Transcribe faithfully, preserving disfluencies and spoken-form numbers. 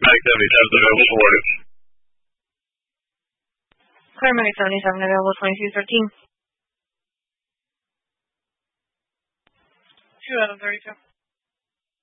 Paramedic seventy-seven available for wording. Paramedic seventy-seven available twenty-two thirteen. two out of thirty-two.